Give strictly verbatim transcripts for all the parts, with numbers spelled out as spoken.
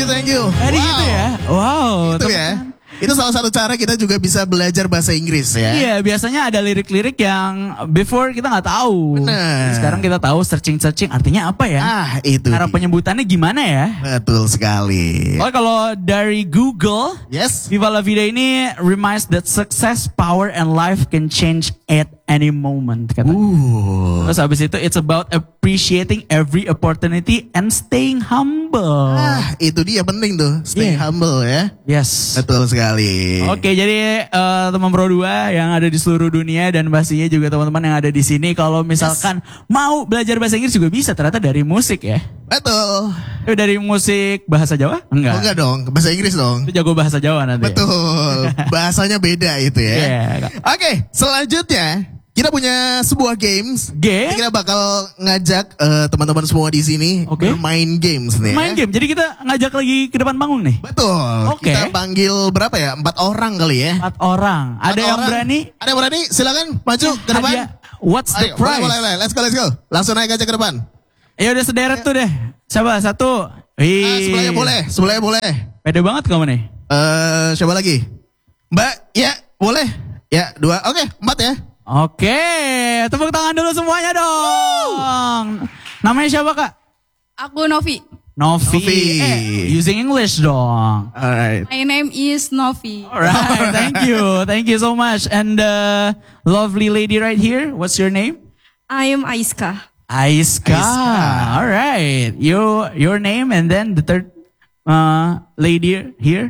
you, thank you. Jadi Wow. gitu ya. Wow. Itu ya. Itu salah satu cara kita juga bisa belajar bahasa Inggris ya. Iya, biasanya ada lirik-lirik yang before kita nggak tahu. Benar. Sekarang kita tahu searching-searching artinya apa ya. Ah, itu. Cara penyebutannya gimana ya? Betul sekali. Oh, kalau dari Google, Yes. Viva La Vida ini reminds that success, power, and life can change at any moment. Kata. Uh. Terus habis itu, it's about appreciating every opportunity and staying humble. Ah, itu dia penting tuh. Stay Yeah. humble ya. Yes. Betul sekali. Oke, jadi uh, teman Pro dua yang ada di seluruh dunia dan pastinya juga teman-teman yang ada di sini, kalau misalkan yes. mau belajar bahasa Inggris juga bisa ternyata dari musik ya. Betul. Eh, dari musik bahasa Jawa? Enggak. Oh, enggak dong, bahasa Inggris dong. Itu jago bahasa Jawa nanti. Betul. Bahasanya beda itu ya. Yeah. Oke, selanjutnya kita punya sebuah games. Game? Kita bakal ngajak uh, teman-teman semua di sini okay. bermain games nih. Main ya. game. Jadi kita ngajak lagi ke depan panggung nih. Betul. Oke. Kita panggil berapa ya? Empat orang kali ya. Empat orang. Empat ada yang orang. berani? Ada yang berani? Silakan maju ke depan. Hadiah. What's the Ayo, prize? Boleh, boleh, let's go, let's go. Langsung naik aja ke depan. Ya udah sederet tuh deh. Siapa? Satu. Wih. Ah, sebelahnya boleh, sebelahnya boleh. Pede banget kamu nih. Eh, uh, siapa lagi? Mbak, ya boleh. Ya dua. Oke, empat ya. Oke, tepuk tangan dulu semuanya dong. Namanya siapa kak? Aku Novi. Novi. Novi. Eh, using English dong. Alright. My name is Novi. Alright, thank you, thank you so much. And the lovely lady right here, what's your name? I am Aiska. Aiska. Aiska. Alright, you your name and then the third uh, lady here.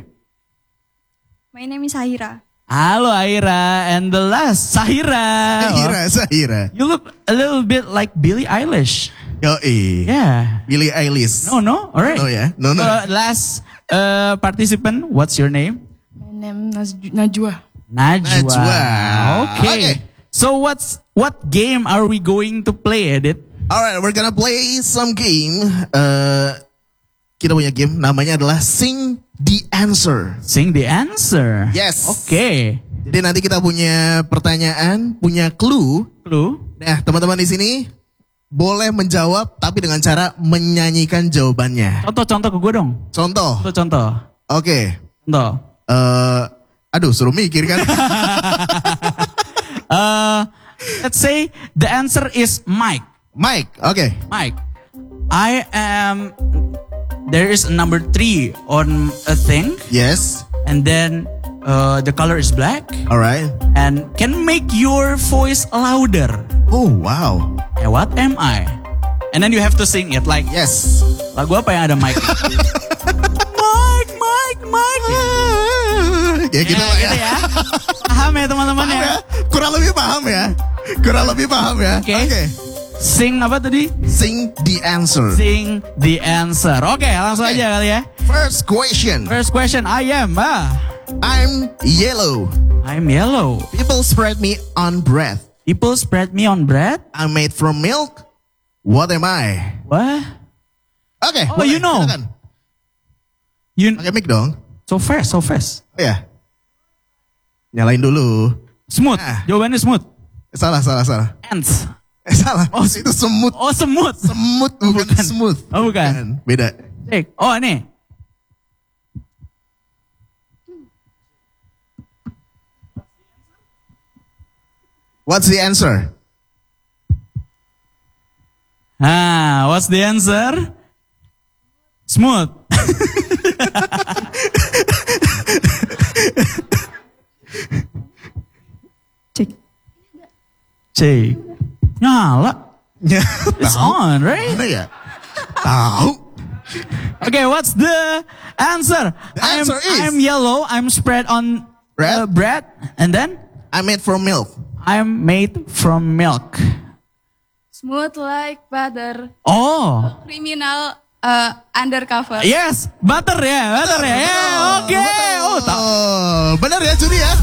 My name is Haira. Halo Aira, and the last Sahira. Sahira, Sahira. You look a little bit like Billie Eilish. Yoi. Yeah. Billie Eilish. No, no, alright. Oh ya, no, no. Uh, last uh, participant, what's your name? My name is Najwa. Najwa. Najwa. Okay. Okay. So what's what game are we going to play, Edit? Alright, we're gonna play some game. Uh, kita punya game, namanya adalah Sing the Answer. Sing the answer. Yes. Oke. Okay. Jadi nanti kita punya pertanyaan, punya clue. Clue. Nah, teman-teman di sini boleh menjawab, tapi dengan cara menyanyikan jawabannya. Contoh-contoh ke gue dong. Contoh. Contoh-contoh. Oke. Contoh. Uh, aduh, suruh mikir kan. uh, let's say the answer is Mike. Mike, oke. Okay. Mike, I am. There is a number three on a thing, Yes. and then uh, the color is black, Alright. and can make your voice louder. Oh, wow. And what am I? And then you have to sing it like Yes. lagu apa yang ada Mike? Mike, Mike, Mike. Ya gitu Ya, lah ya. gitu ya. Paham ya teman-teman Paham ya? ya? Kurang lebih paham ya. Kurang lebih paham ya. Oke. Oke. Sing apa tadi? Sing the answer. Sing the answer. Oke, langsung Oke. aja kali ya. First question. First question, I am. Ah, I'm yellow. I'm yellow. People spread me on bread. People spread me on bread. I'm made from milk. What am I? What? Oke. Oh, boleh, you know. silakan. You Pakai mic dong. so fast, so fast. Oh ya. Nyalain dulu. Smooth. Ah. Jawabannya smooth. Salah, salah, salah. Ants. Eh, salah. Oh, itu semut. Oh, semut. Semut bukan, Bukan. smooth. Oh, bukan. Beda. Cek. Oh, ini. What's the answer? Ah, what's the answer? Smooth. Cek. Cek. Nyala. Ya, It's tahu. on, right? Mana ya? Tahu. Okay, what's the answer? The answer I'm, is- I'm yellow. I'm spread on Bread? uh, bread, and then I'm made from milk. I'm made from milk. Smooth like butter. Oh, Criminal uh, undercover. yes, butter ya, butter ya. Yeah, oke. Oh, tak. Oh, benar ya Juni ya?